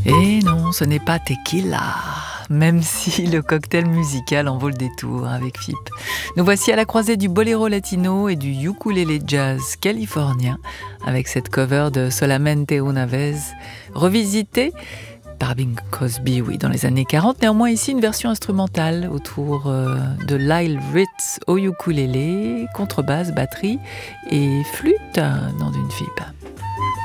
Et non, ce n'est pas tequila, même si le cocktail musical en vaut le détour avec FIP. Nous voici à la croisée du boléro latino et du ukulélé jazz californien, avec cette cover de Solamente una vez, revisitée par Bing Crosby, oui, dans les années 40. Néanmoins, ici, une version instrumentale autour de Lyle Ritz au ukulélé, contrebasse, batterie et flûte dans une FIP.